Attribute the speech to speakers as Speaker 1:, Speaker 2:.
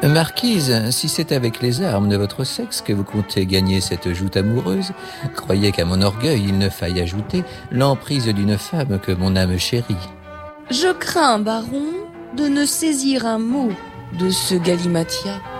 Speaker 1: Marquise, si c'est avec les armes de votre sexe que vous comptez gagner cette joute amoureuse, croyez qu'à mon orgueil il ne faille ajouter l'emprise d'une femme que mon âme chérit.
Speaker 2: Je crains, baron, de ne saisir un mot de ce galimatia.